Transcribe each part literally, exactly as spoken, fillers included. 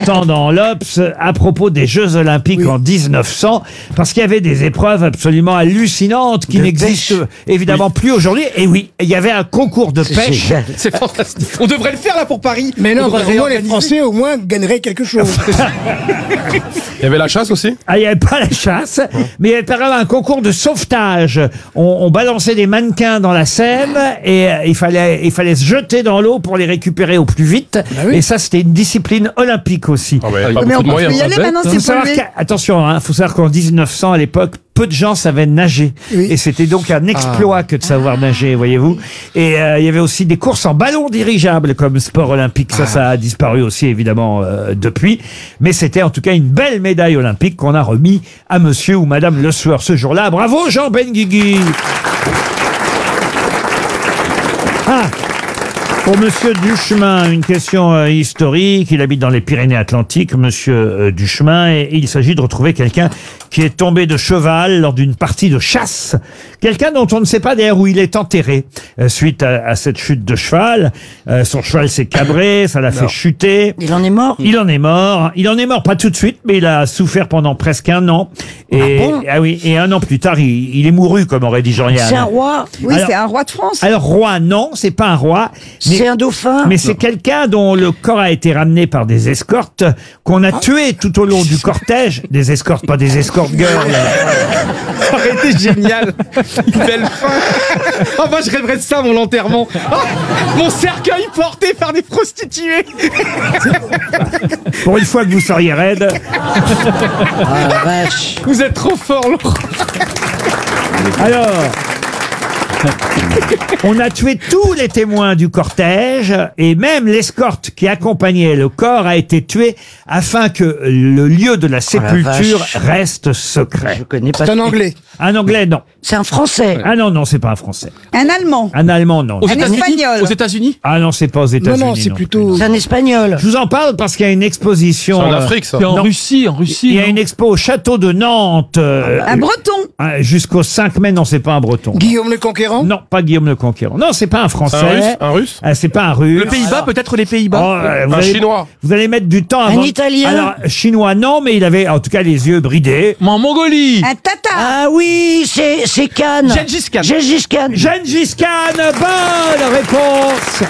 l'instant dans l'Obs à propos des Jeux Olympiques oui. en dix-neuf cents, parce qu'il y avait des épreuves absolument hallucinantes qui n'existent évidemment oui. plus aujourd'hui. Et oui, il y avait un concours de pêche. C'est fantastique. On devrait le faire là pour Paris. Mais non, parce que moi, les Français au moins gagneraient quelque chose. Il y avait la chasse aussi? Ah, il n'y avait pas la chasse, ouais. mais il y avait par exemple un concours de sauvetage. On, on balançait des mannequins dans la Seine et euh, il fallait, il fallait se jeter dans l'eau pour les récupérer au plus vite. Bah oui. Et ça, c'était une discipline olympique aussi. Oh, bah, pas mais on peut y aller maintenant, c'est pollué. Attention, il hein, faut savoir qu'en dix-neuf cents, à l'époque, peu de gens savaient nager. Oui. Et c'était donc un exploit ah. que de savoir nager, voyez-vous. Et euh, il y avait aussi des courses en ballon dirigeable comme sport olympique. Ça, ah. ça a disparu aussi, évidemment, euh, depuis. Mais c'était en tout cas une belle médaille olympique qu'on a remis à monsieur ou madame Le Sueur ce jour-là. Bravo, Jean Benguigui. Ah. Pour monsieur Duchemin, une question euh, historique. Il habite dans les Pyrénées-Atlantiques, monsieur euh, Duchemin, et, et il s'agit de retrouver quelqu'un qui est tombé de cheval lors d'une partie de chasse. Quelqu'un dont on ne sait pas d'ailleurs où il est enterré euh, suite à, à cette chute de cheval. Euh, son cheval s'est cabré, ça l'a fait chuter. Il en est mort? Il en est mort. Il en est mort, pas tout de suite, mais il a souffert pendant presque un an. Et, ah bon ah oui, et un an plus tard, il, il est mouru, comme aurait dit Jean-Yann. C'est un roi? Oui, c'est un roi de France. Alors, roi, non, c'est pas un roi. C'est un dauphin? Mais c'est quelqu'un dont le corps a été ramené par des escortes, qu'on a tué tout au long du cortège. Des escortes, pas des escortes girls. Ça aurait été génial. Belle fin. Oh, moi, je rêverais de ça, mon enterrement. Oh, mon cercueil porté par des prostituées. Pour une fois que vous seriez raide. Ah, vache. Vous êtes trop fort, Laurent. Alors... on a tué tous les témoins du cortège et même l'escorte qui accompagnait le corps a été tuée afin que le lieu de la sépulture oh la reste secret. Je connais pas. C'est un Anglais. Un Anglais, non. C'est un Français. Ah non, non, c'est pas un Français. Un Allemand. Un Allemand, non. Aux un Espagnol. Aux États-Unis? Ah non, c'est pas aux États-Unis. Non, non, c'est plutôt... C'est un Espagnol. Je vous en parle parce qu'il y a une exposition... C'est en Afrique, ça. C'est en non. Russie, en Russie. Il y a non une expo au château de Nantes. Euh, Un Breton. euh, Jusqu'au cinq mai, non, c'est pas un Breton. Guillaume le Conquérant? Non, pas Guillaume le Conquérant. Non, c'est pas un Français. Un Russe? Un Russe? Ah, c'est pas un Russe. Le Pays-Bas, peut-être les Oh, Pays-Bas? euh, vous Un allez, Chinois? Vous allez mettre du temps avant... Un Italien? Alors, Chinois, non, mais il avait en tout cas les yeux bridés. Mais en Mongolie. Un Tatar. Ah oui, c'est c'est Khan. Gengis Khan. Gengis Khan. Gengis Khan, bonne réponse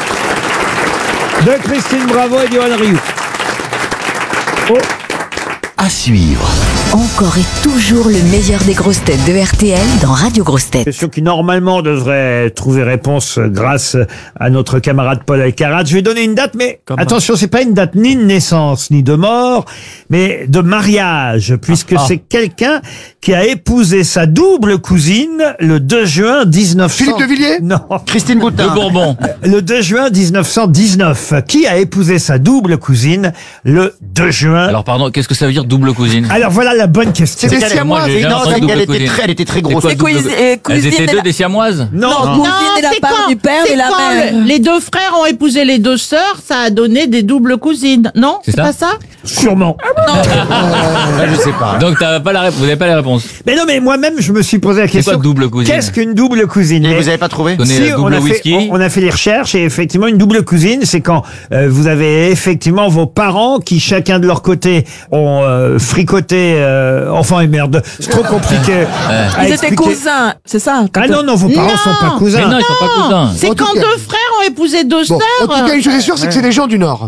de Christine Bravo et Johan Rioux. Oh. À suivre. Encore et toujours le meilleur des grosses têtes de R T L dans Radio Grosses Têtes. Question qui normalement devrait trouver réponse grâce à notre camarade Paul Alcarat. Je vais donner une date, mais Comme attention, c'est pas une date ni de naissance ni de mort, mais de mariage, puisque ah. c'est quelqu'un qui a épousé sa double cousine le deux juin dix-neuf cents. Philippe de Villiers? Non. Christine Boutin. Le Bourbon. Le deux juin dix-neuf cent dix-neuf. Qui a épousé sa double cousine le deux juin? Alors pardon, qu'est-ce que ça veut dire double cousine? Alors voilà la bonne question. C'est des Moi, siamoises. j'ai jamais Non, entendu elle, double elle était cousine. très, elle était très grosse. C'est quoi, C'est double- cousi- euh, Elles cousine étaient et deux la- des siamoises? Non. Non, Non, cousine et la c'est part quand- du père c'est et la quand mère. le- les deux frères ont épousé les deux sœurs, ça a donné des doubles cousines. Non, C'est c'est ça pas ça? Sûrement. Ah, je sais pas. Donc t'as pas la réponse, vous n'avez pas la réponse. Mais non, mais moi-même, je me suis posé la C'est question. quoi double cousine? Qu'est-ce qu'une double cousine? Et Mais vous avez pas trouvé? Donnez si, la on double a, fait, whisky. on, on a fait les recherches et effectivement, une double cousine, c'est quand euh, vous avez effectivement vos parents qui, chacun de leur côté, ont euh, fricoté euh, enfant et merde. C'est trop compliqué. à Ils étaient expliquer. cousins, c'est ça? Ah non, non, vos parents Non. sont pas Mais cousins. non, ils sont pas cousins. C'est En tout quand cas- deux frères ont épousé deux Bon, en tout sœurs. cas, une chose est sûre, c'est que c'est des gens du Nord.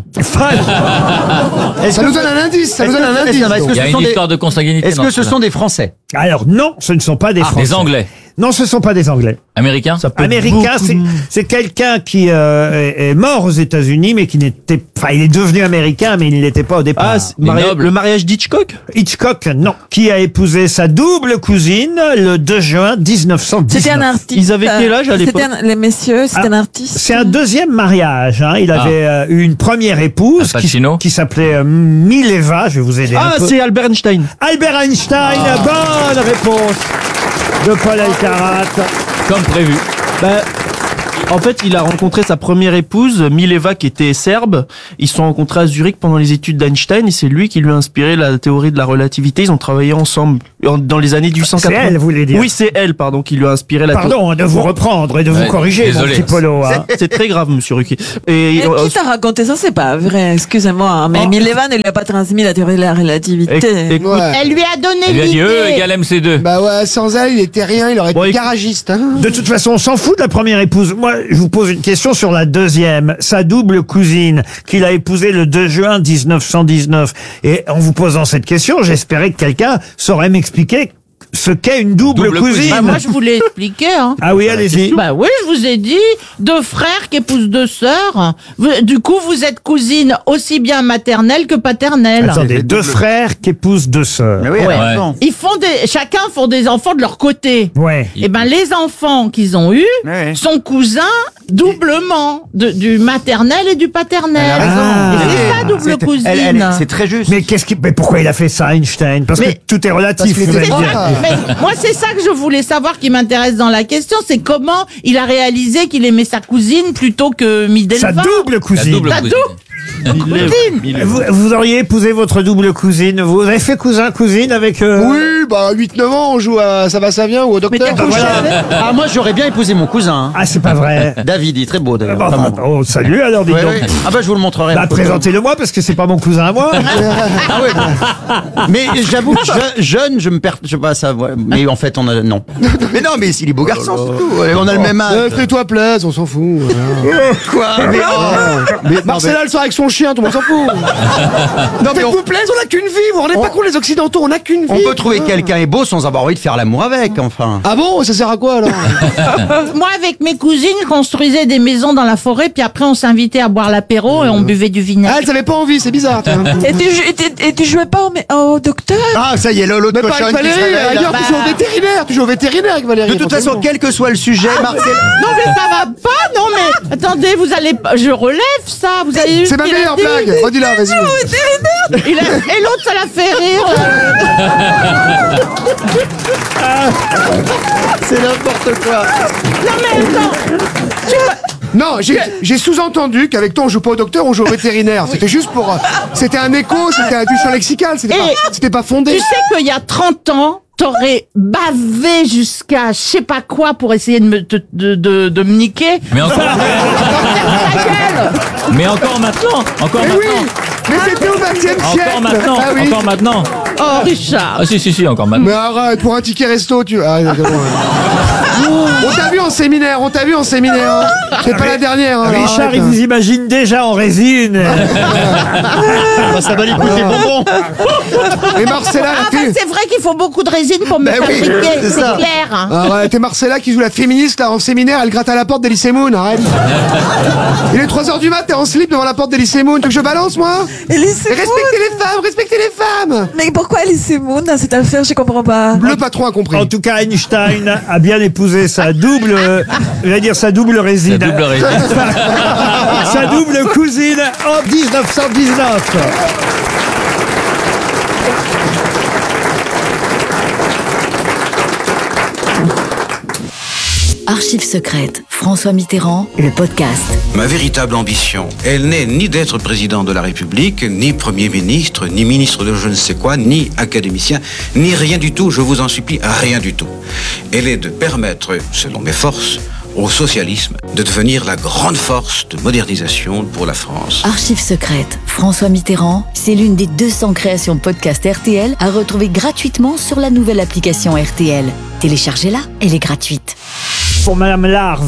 Ça nous donne un indice, ça nous donne un indice. Est-ce que Il y a ce une sont des- histoire de consanguinité. Est-ce dans que ce ça. sont des Français? Alors non, ce ne sont pas des Ah, Français. des Anglais? Non, ce ne sont pas des Anglais. Américains? Américain, c'est c'est quelqu'un qui euh, est, est mort aux États-Unis, mais qui n'était, enfin, il est devenu américain, mais il ne l'était pas au départ. Ah, c'est- Maria- nobles. le mariage d'Hitchcock? Hitchcock, non. Qui a épousé sa double cousine le deux juin dix-neuf cent dix-neuf. C'était un artiste. Ils avaient quel âge à l'époque? C'était un- Les messieurs, c'était Ah, un artiste. C'est un deuxième mariage. Hein. Il avait euh, eu une première épouse Al qui, Pacino. qui s'appelait euh, Mileva. Je vais vous aider un peu. Albert Einstein. Albert Einstein. Bonne réponse de Paul Alcarat. Comme prévu. Bah, En fait, il a rencontré sa première épouse, Mileva, qui était serbe. Ils se sont rencontrés à Zurich pendant les études d'Einstein et c'est lui qui lui a inspiré la théorie de la relativité. Ils ont travaillé ensemble en- dans les années dix-huit cent quatre-vingts. C'est elle, vous voulez dire. Oui, c'est elle, pardon, qui lui a inspiré la Pardon hein, de vous reprendre et de vous Ouais, corriger, mon désolé. petit Polo. hein. C'est très grave, monsieur Ruquier. Et, Et euh, qui t'a raconté ça? C'est pas vrai, excusez-moi. hein, Mais Oh. Mileva ne lui a pas transmis la théorie de la relativité. éc- écoute, Ouais. Elle lui a donné Elle lui a dit E l'idée. égale M C deux. Bah ouais, sans elle, il était rien, il aurait Bon, été écoute- garagiste. Hein. De toute façon, on s'en fout de la première épouse. Moi, je vous pose une question sur la deuxième. Sa double cousine, qu'il a épousée le deux juin mille neuf cent dix-neuf. Et en vous posant cette question, j'espérais que quelqu'un saurait m'expliquer ce qu'est une double, Double cousine. cousine. Bah, moi, je vous l'ai expliqué. Hein. Ah oui, allez-y. Bah oui, je vous ai dit, deux frères qui épousent deux sœurs. Vous- Du coup, vous êtes cousine aussi bien maternelle que paternelle. Attendez, deux frères qui épousent deux sœurs. Mais oui, Ouais. elle a raison. Ils font des, chacun font des enfants de leur côté. Ouais. Et ben, les enfants qu'ils ont eus Ouais. sont cousins doublement de- du maternel et du paternel. Elle a raison. Ah. Et c'est ça, double C'est- cousine. elle- elle- C'est très juste. Mais qu'est-ce qui, mais pourquoi il a fait ça, Einstein? Parce Mais- que tout est relatif, Parce qu'il vous était allez prof. dire. Ah. Mais moi, c'est ça que je voulais savoir qui m'intéresse dans la question, c'est comment il a réalisé qu'il aimait sa cousine plutôt que Midelva. Sa double La cousine. double Sa cousine. cousine. Vous, vous auriez épousé votre double cousine. Vous avez fait cousin, cousine avec... euh, Oui, bah huit neuf ans, on joue à Ça va, ça vient ou au Mais docteur. t'as couché avec Ah, moi, j'aurais bien épousé mon cousin. hein. Ah, c'est pas vrai. David, il est très beau, d'ailleurs. Bah, Vraiment. bah, oh, salut alors, dites Ouais, donc. ouais. Ah bah, je vous le montrerai. Bah, la photo. présentez-le-moi parce que c'est pas mon cousin à moi. Ah ouais, bah. Mais j'avoue, je- jeune, je me perds, je sais pas ça. ouais. Mais en fait, on a non. Mais non, mais il est beau garçon, c'est tout. Ouais, On a le même Euh, âge. Fais-toi plaisir, on s'en fout. voilà. Quoi Mais oh. Mais- non, Marcella, elle sort avec son chien, tout le monde s'en fout. mais- non, mais on, Faites-vous plaisir, on a qu'une vie. Vous vous rendez On- pas compte, les Occidentaux, on a qu'une vie. on peut trouver quelqu'un est beau sans avoir envie de faire l'amour avec, enfin. Ah bon, ça sert à quoi alors? Moi, avec mes cousines, je construisais des maisons dans la forêt, puis après, on s'invitait à boire l'apéro et on buvait du Ah, vinaigre. elle avait pas envie, c'est bizarre. tiens. Et tu, et tu- et tu jouais pas au, mé- au docteur? Ah, ça y est, là, l'autre Mais pas cochonne avec qui se Valérie, réveille, là. ailleurs, tu joues au vétérinaire. Tu joues au vétérinaire avec Valérie. De toute façon, éventuellement. quel que soit le sujet, Marcel. Non, mais ça va pas, non, mais attendez, vous allez pas, je relève ça, vous avez eu C'est ma meilleure blague. Redis-la, vas-y. Il a- Et l'autre, ça l'a fait rire. C'est n'importe quoi. Non, mais attends. Non, j'ai j'ai sous-entendu qu'avec toi on joue pas au docteur, on joue au vétérinaire. C'était juste pour. euh, C'était un écho, c'était un du champ lexical, c'était Et- pas, c'était pas fondé. Tu sais qu'il y a trente ans, t'aurais bavé jusqu'à je sais pas quoi pour essayer de me, de, de, de, de me niquer. Mais encore, Ta gueule. mais encore maintenant, encore Mais oui, maintenant, mais c'était au vingtième siècle. encore maintenant, Ah oui. encore maintenant. Oh, Richard. Ah si si si, encore maintenant. Mais arrête, pour un ticket resto, tu. Ah, d'accord, ouais. On t'a vu en séminaire, on t'a vu en séminaire. hein. C'est pas la dernière. hein, alors Richard, arrête, il hein. vous imagine déjà en résine. Bah, ça va lui coûter bonbon. Et Marcella, Ah, la bah, fille. c'est vrai qu'il faut beaucoup de résine pour me Ben oui, fabriquer, c'est c'est ça. clair. hein. Arrête, t'es Marcella qui joue la féministe là en séminaire, elle gratte à la porte d'Elysée Moon, arrête. Il est trois heures du mat, t'es en slip devant la porte d'Elysée Moon, tu veux que je balance moi? Elise Et respectez les femmes, respectez les femmes. Mais pourquoi Elise Moon dans cette affaire? Je comprends pas. Le patron a compris. En tout cas, Einstein a bien épousé sa double, euh, je vais dire sa double résine. La double résine. Sa double cousine en dix-neuf cent dix-neuf. Archives secrètes, François Mitterrand, le podcast. Ma véritable ambition, elle n'est ni d'être président de la République, ni Premier ministre, ni ministre de je ne sais quoi, ni académicien, ni rien du tout, je vous en supplie, rien du tout. Elle est de permettre, selon mes forces, au socialisme de devenir la grande force de modernisation pour la France. Archives secrètes, François Mitterrand, c'est l'une des deux cents créations podcast R T L à retrouver gratuitement sur la nouvelle application R T L. Téléchargez-la, elle est gratuite. Pour Madame Lars,